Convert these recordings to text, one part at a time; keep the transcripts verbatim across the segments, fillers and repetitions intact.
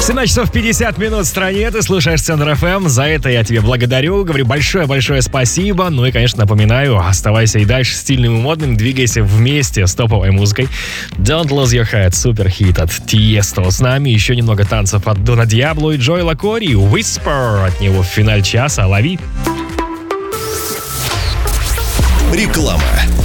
семнадцать часов пятьдесят минут в стране, ты слушаешь Центр эф эм, за это я тебе благодарю, говорю большое-большое спасибо, ну и, конечно, напоминаю, оставайся и дальше стильным и модным, двигайся вместе с топовой музыкой. Don't Lose Your Head, супер хит от Тиесто с нами, еще немного танцев от Дона Диабло и Джоэла Кори, Whisper от него в финале часа, лови. Реклама.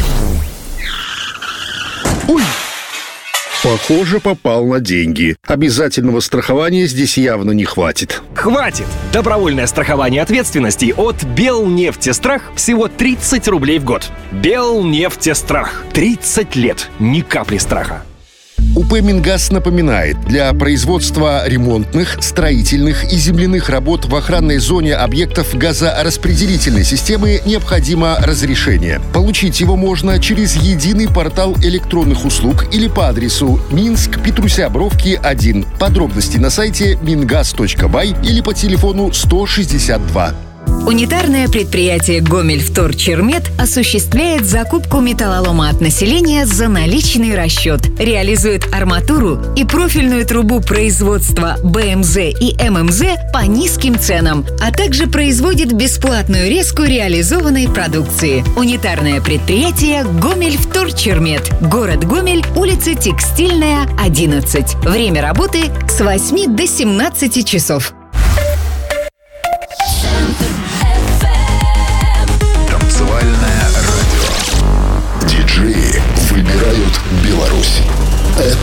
Ой! Похоже, попал на деньги. Обязательного страхования здесь явно не хватит. Хватит! Добровольное страхование ответственности от Белнефтестрах всего тридцать рублей в год. Белнефтестрах. тридцать лет. Ни капли страха. УП «Мингаз» напоминает, для производства ремонтных, строительных и земляных работ в охранной зоне объектов газораспределительной системы необходимо разрешение. Получить его можно через единый портал электронных услуг или по адресу Минск, Петруся Бровки, один. Подробности на сайте мингаз точка бай или по телефону сто шестьдесят два. Унитарное предприятие «Гомельвторчермет» осуществляет закупку металлолома от населения за наличный расчет, реализует арматуру и профильную трубу производства бэ эм зэ и эм эм зэ по низким ценам, а также производит бесплатную резку реализованной продукции. Унитарное предприятие «Гомельвторчермет», город Гомель, улица Текстильная, одиннадцать. Время работы с восьми до семнадцати часов. Танцевальное радио. Диджеи выбирают Беларусь.